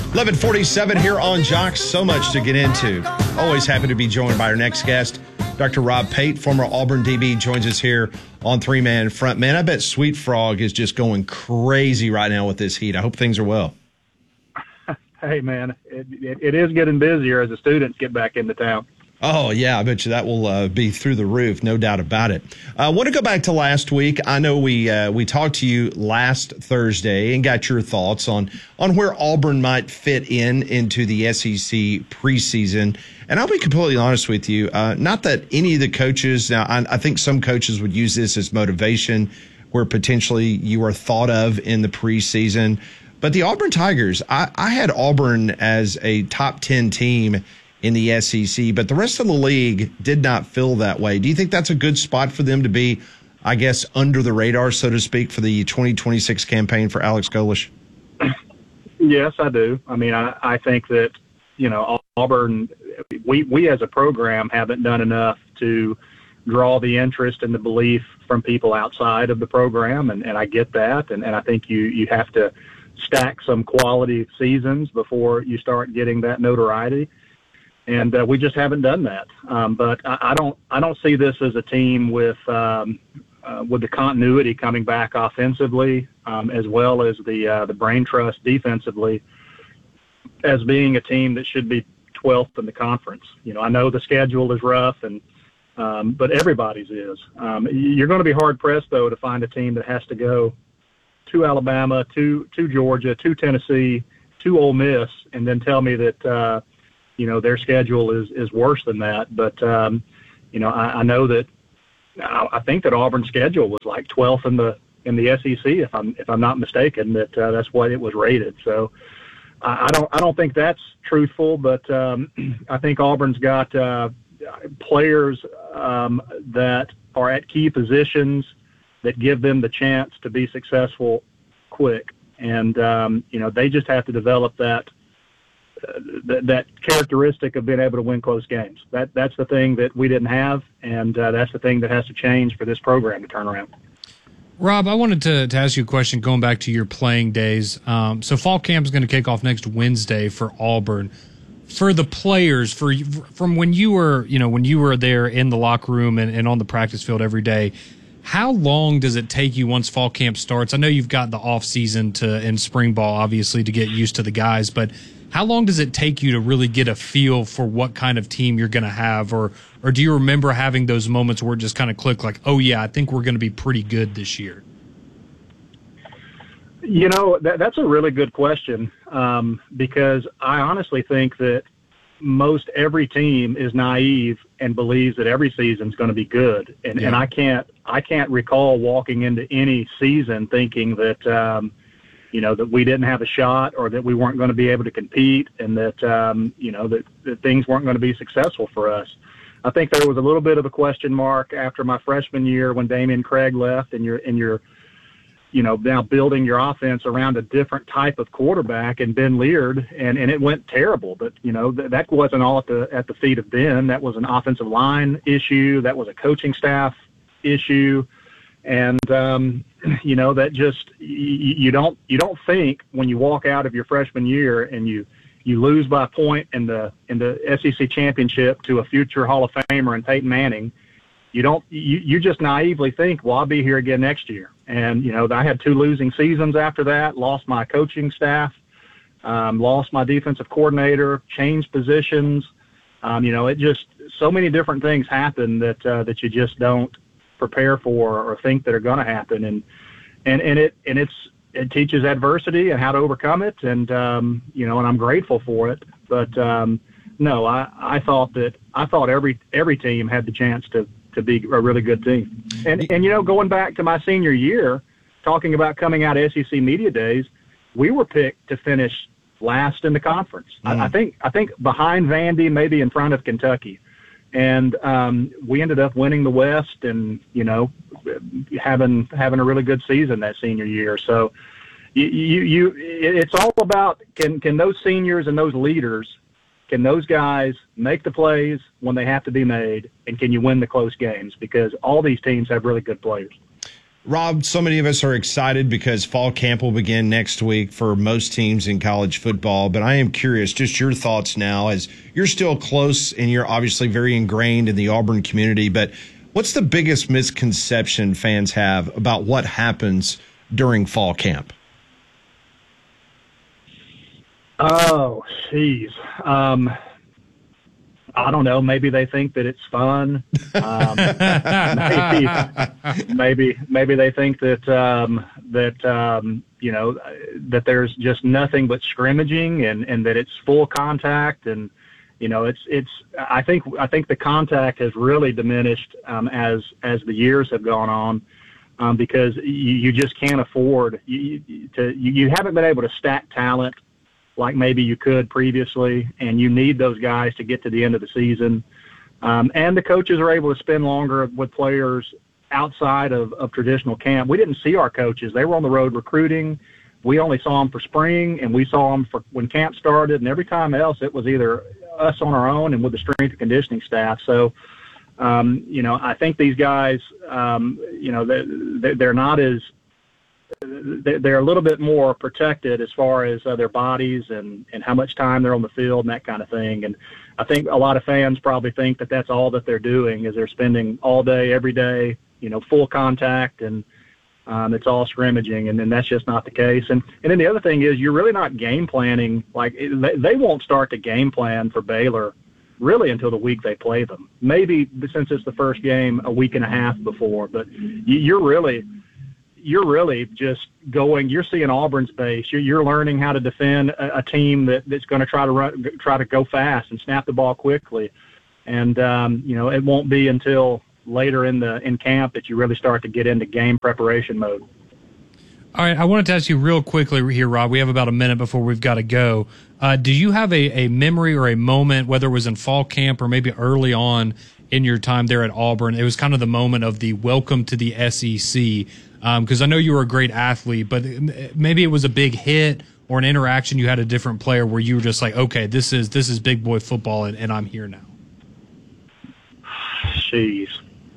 11:47 here on Jocks. So much to get into. Always happy to be joined by our next guest, Dr. Rob Pate, former Auburn DB, joins us here on Three Man Front. Man, I bet Sweet Frog is just going crazy right now with this heat. I hope things are well. Hey, man, it is getting busier as the students get back into town. Oh, yeah, I bet you that will be through the roof, no doubt about it. I want to go back to last week. I know we talked to you last Thursday and got your thoughts on where Auburn might fit into the SEC preseason. And I'll be completely honest with you, not that any of the coaches, now I think some coaches would use this as motivation where potentially you are thought of in the preseason. But the Auburn Tigers, I had Auburn as a top 10 team in the SEC, but the rest of the league did not feel that way. Do you think that's a good spot for them to be, I guess, under the radar, so to speak, for the 2026 campaign for Alex Golesh? Yes, I do. I mean, I think that, Auburn, we as a program haven't done enough to draw the interest and the belief from people outside of the program, and I get that, and I think you have to stack some quality seasons before you start getting that notoriety. And we just haven't done that. But I don't see this as a team with the continuity coming back offensively, as well as the brain trust defensively, as being a team that should be 12th in the conference. I know the schedule is rough, but everybody's is. You're going to be hard pressed though to find a team that has to go to Alabama, to Georgia, to Tennessee, to Ole Miss, and then tell me that. Their schedule is worse than that. But, I know that I think that Auburn's schedule was like 12th in the SEC, if I'm not mistaken, that's what it was rated. So I don't think that's truthful, but I think Auburn's got players that are at key positions that give them the chance to be successful quick. And, they just have to develop that characteristic of being able to win close games. That's the thing that we didn't have, and that's the thing that has to change for this program to turn around. Rob, I wanted to ask you a question going back to your playing days. So fall camp is going to kick off next Wednesday for Auburn. For the players, from when you were there in the locker room and on the practice field every day, how long does it take you once fall camp starts? I know you've got the off season and spring ball, obviously, to get used to the guys, but how long does it take you to really get a feel for what kind of team you're going to have? Or do you remember having those moments where it just kind of clicked like, oh, yeah, I think we're going to be pretty good this year? That's a really good question because I honestly think that most every team is naive and believes that every season's going to be good. And I can't recall walking into any season thinking that that we didn't have a shot or that we weren't going to be able to compete and that, that things weren't going to be successful for us. I think there was a little bit of a question mark after my freshman year when Damian Craig left and you're now building your offense around a different type of quarterback and Ben Leard, and it went terrible. But, that wasn't all at the feet of Ben. That was an offensive line issue. That was a coaching staff issue. And, that just, you don't think when you walk out of your freshman year and you lose by a point in the SEC championship to a future Hall of Famer and Peyton Manning, you just naively think, well, I'll be here again next year. And, I had 2 losing seasons after that, lost my coaching staff, lost my defensive coordinator, changed positions. It just, so many different things happen that you just don't prepare for or think that are going to happen. And it teaches adversity and how to overcome it. And, and I'm grateful for it. But, no, I thought every team had the chance to be a really good team. And going back to my senior year, talking about coming out of SEC Media Days, we were picked to finish last in the conference. I think behind Vandy, maybe in front of Kentucky. And we ended up winning the West and, having a really good season that senior year. So it's all about can those seniors and those leaders, can those guys make the plays when they have to be made, and can you win the close games? Because all these teams have really good players. Rob, so many of us are excited because fall camp will begin next week for most teams in college football. But I am curious, just your thoughts now, as you're still close and you're obviously very ingrained in the Auburn community. But what's the biggest misconception fans have about what happens during fall camp? Oh, geez. I don't know. Maybe they think that it's fun. Maybe they think that that there's just nothing but scrimmaging and that it's full contact, and it's. I think the contact has really diminished as the years have gone on, because you just can't afford you haven't been able to stack talent like maybe you could previously, and you need those guys to get to the end of the season. And the coaches are able to spend longer with players outside of traditional camp. We didn't see our coaches. They were on the road recruiting. We only saw them for spring, and we saw them for when camp started, and every time else it was either us on our own and with the strength and conditioning staff. So, I think these guys, they're not as, they're a little bit more protected as far as their bodies and how much time they're on the field and that kind of thing. And I think a lot of fans probably think that that's all that they're doing, is they're spending all day, every day, full contact, and it's all scrimmaging. And then that's just not the case. And then the other thing is, you're really not game planning. Like, they won't start to game plan for Baylor really until the week they play them. Maybe since it's the first game, a week and a half before, but you're really just going. You're seeing Auburn's base. You're learning how to defend a team that's going to try to go fast and snap the ball quickly. And it won't be until later in camp that you really start to get into game preparation mode. All right, I wanted to ask you real quickly here, Rob. We have about a minute before we've got to go. Do you have a memory or a moment, whether it was in fall camp or maybe early on in your time there at Auburn? It was kind of the moment of the welcome to the SEC. Because I know you were a great athlete, but maybe it was a big hit or an interaction you had a different player where you were just like, okay, this is big boy football, and I'm here now. Jeez.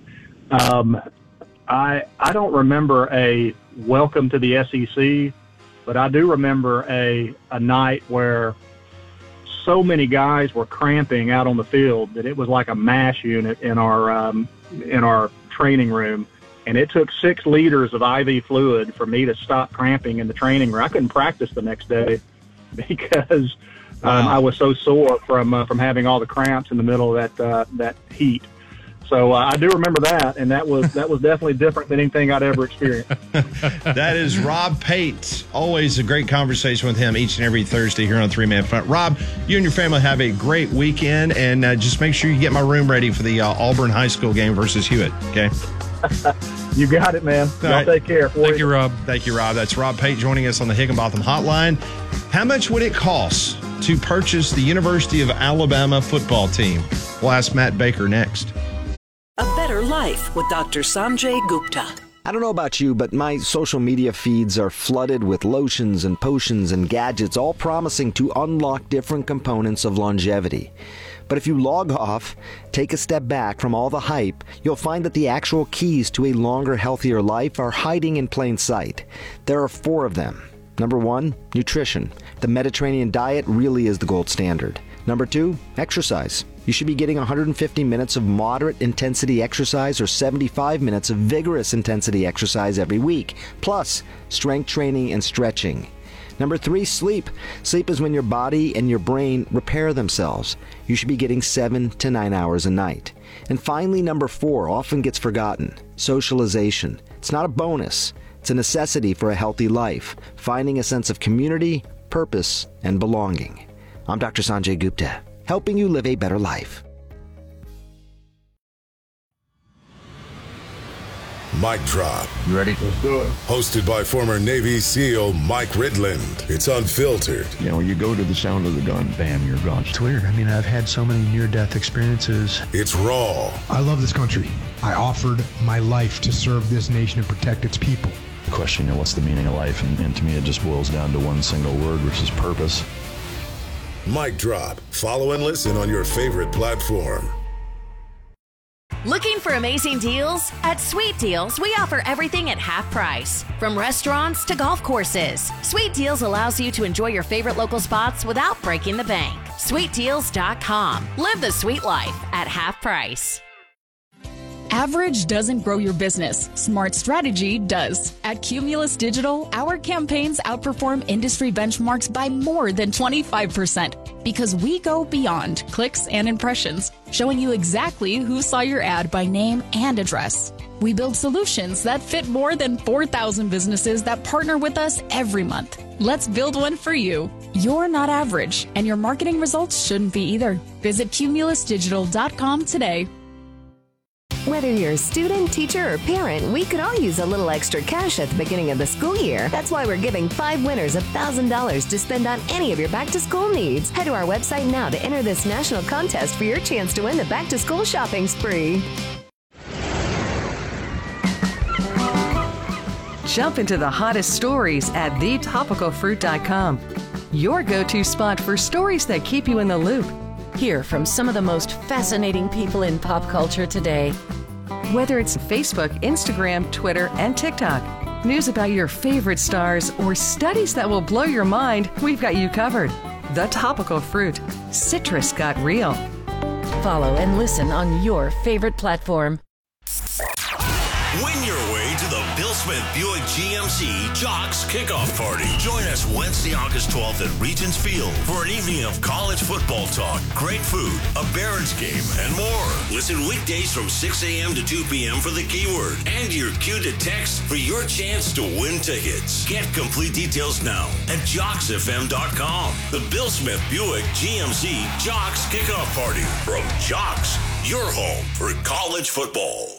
I don't remember a welcome to the SEC, but I do remember a night where so many guys were cramping out on the field that it was like a MASH unit in our training room. And it took 6 liters of IV fluid for me to stop cramping in the training room. I couldn't practice the next day because I was so sore from having all the cramps in the middle of that heat. So I do remember that, and that was definitely different than anything I'd ever experienced. That is Rob Pate. Always a great conversation with him each and every Thursday here on 3 Man Front. Rob, you and your family have a great weekend, and just make sure you get my room ready for the Auburn High School game versus Hewitt, okay? You got it, man. Y'all take care. Thank you, Rob. Thank you, Rob. That's Rob Pate joining us on the Higginbotham Hotline. How much would it cost to purchase the University of Alabama football team? We'll ask Matt Baker next. A Better Life with Dr. Sanjay Gupta. I don't know about you, but my social media feeds are flooded with lotions and potions and gadgets, all promising to unlock different components of longevity. But if you log off, take a step back from all the hype, you'll find that the actual keys to a longer, healthier life are hiding in plain sight. There are 4 of them. Number 1, nutrition. The Mediterranean diet really is the gold standard. Number 2, exercise. You should be getting 150 minutes of moderate intensity exercise or 75 minutes of vigorous intensity exercise every week, plus strength training and stretching. Number 3, sleep. Sleep is when your body and your brain repair themselves. You should be getting 7 to 9 hours a night. And finally, number 4 often gets forgotten. Socialization. It's not a bonus. It's a necessity for a healthy life. Finding a sense of community, purpose, and belonging. I'm Dr. Sanjay Gupta, helping you live a better life. Mic Drop. You ready? Let's do it. Hosted by former Navy SEAL Mike Ridland. It's unfiltered. You know, you go to the sound of the gun, bam, you're gone. It's weird. I mean, I've had so many near-death experiences. It's raw. I love this country. I offered my life to serve this nation and protect its people. The question, you know, what's the meaning of life? And to me, it just boils down to one single word, which is purpose. Mic Drop. Follow and listen on your favorite platform. Looking for amazing deals? At Sweet Deals, we offer everything at half price. From restaurants to golf courses, Sweet Deals allows you to enjoy your favorite local spots without breaking the bank. SweetDeals.com. Live the sweet life at half price. Average doesn't grow your business. Smart strategy does. At Cumulus Digital, our campaigns outperform industry benchmarks by more than 25% because we go beyond clicks and impressions, showing you exactly who saw your ad by name and address. We build solutions that fit more than 4,000 businesses that partner with us every month. Let's build one for you. You're not average, and your marketing results shouldn't be either. Visit cumulusdigital.com today. Whether you're a student, teacher, or parent, we could all use a little extra cash at the beginning of the school year. That's why we're giving 5 winners $1,000 to spend on any of your back-to-school needs. Head to our website now to enter this national contest for your chance to win the back-to-school shopping spree. Jump into the hottest stories at thetopicalfruit.com. Your go-to spot for stories that keep you in the loop. Hear from some of the most fascinating people in pop culture today. Whether it's Facebook, Instagram, Twitter, and TikTok, news about your favorite stars, or studies that will blow your mind, we've got you covered. The Topical Fruit. Citrus got real. Follow and listen on your favorite platform. Win your way to the Bill Smith Buick GMC Jocks Kickoff Party. Join us Wednesday, August 12th at Regents Field for an evening of college football talk, great food, a Barons game, and more. Listen weekdays from 6 a.m. to 2 p.m. for the keyword and your cue to text for your chance to win tickets. Get complete details now at JocksFM.com. The Bill Smith Buick GMC Jocks Kickoff Party from Jocks, your home for college football.